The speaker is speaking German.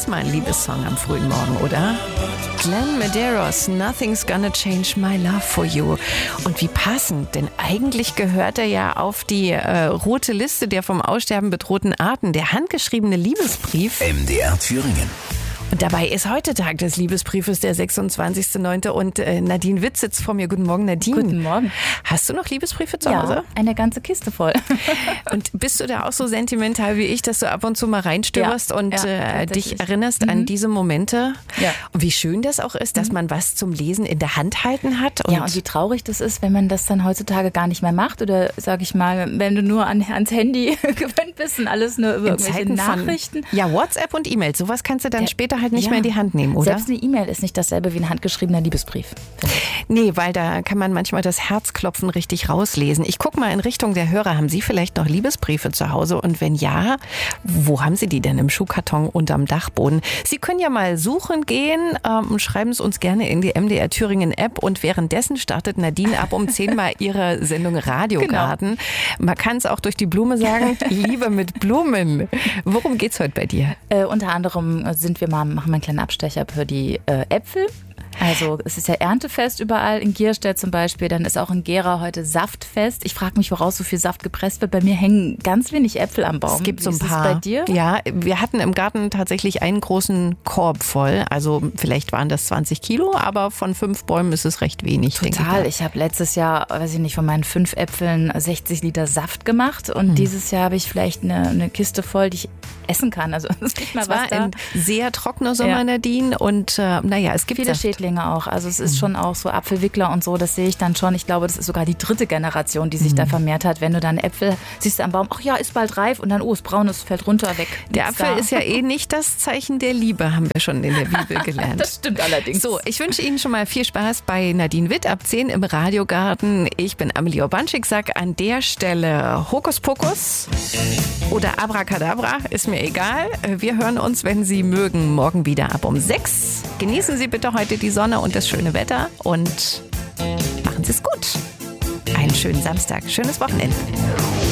ist mal ein Liebessong am frühen Morgen, oder? Glenn Medeiros, Nothing's Gonna Change My Love for You. Und wie passend, denn eigentlich gehört er ja auf die rote Liste der vom Aussterben bedrohten Arten, der handgeschriebene Liebesbrief. MDR Thüringen. Und dabei ist heute Tag des Liebesbriefes, der 26.09. Und Nadine Witz sitzt vor mir. Guten Morgen, Nadine. Guten Morgen. Hast du noch Liebesbriefe zu Hause? Ja, eine ganze Kiste voll. Und bist du da auch so sentimental wie ich, dass du ab und zu mal reinstöberst und dich erinnerst an diese Momente? Ja. Und wie schön das auch ist, dass man was zum Lesen in der Hand halten hat. Und wie traurig das ist, wenn man das dann heutzutage gar nicht mehr macht. Oder sag ich mal, wenn du nur ans Handy gewöhnt bist und alles nur über irgendwelche Nachrichten. WhatsApp und E-Mails, sowas kannst du dann später halt nicht mehr in die Hand nehmen, oder? Selbst eine E-Mail ist nicht dasselbe wie ein handgeschriebener Liebesbrief. Nee, weil da kann man manchmal das Herzklopfen richtig rauslesen. Ich gucke mal in Richtung der Hörer. Haben Sie vielleicht noch Liebesbriefe zu Hause? Und wenn ja, wo haben Sie die denn? Im Schuhkarton unterm Dachboden? Sie können ja mal suchen gehen und schreiben es uns gerne in die MDR Thüringen App. Und währenddessen startet Nadine ab um 10 mal ihre Sendung Radiogarten. Genau. Man kann es auch durch die Blume sagen, Liebe mit Blumen. Worum geht's heute bei dir? Unter anderem machen wir einen kleinen Abstecher für die Äpfel. Also es ist ja Erntefest überall, in Gierstedt zum Beispiel, dann ist auch in Gera heute Saftfest. Ich frage mich, woraus so viel Saft gepresst wird. Bei mir hängen ganz wenig Äpfel am Baum. Es gibt so ein paar. Ist es bei dir? Ja, wir hatten im Garten tatsächlich einen großen Korb voll. Also vielleicht waren das 20 Kilo, aber von 5 Bäumen ist es recht wenig. Total. Ich habe letztes Jahr, weiß ich nicht, von meinen 5 Äpfeln 60 Liter Saft gemacht und dieses Jahr habe ich vielleicht eine Kiste voll, die ich essen kann. Also es gibt mal es war ein sehr trockener Sommer, Nadine, und es gibt viele Schädlinge auch. Also es ist schon auch so Apfelwickler und so, das sehe ich dann schon. Ich glaube, das ist sogar die 3. Generation, die sich da vermehrt hat. Wenn du dann Äpfel siehst du am Baum, ach ja, ist bald reif und dann, es braun, es fällt runter, weg. Der Apfel ist ja nicht das Zeichen der Liebe, haben wir schon in der Bibel gelernt. Das stimmt allerdings. So, ich wünsche Ihnen schon mal viel Spaß bei Nadine Witt ab 10 im Radiogarten. Ich bin Amelie Urbanschik, sag an der Stelle Hokuspokus oder Abracadabra, ist mir egal. Wir hören uns, wenn Sie mögen, morgen wieder ab um 6. Genießen Sie bitte heute die Sonne und das schöne Wetter und machen Sie es gut. Einen schönen Samstag, schönes Wochenende.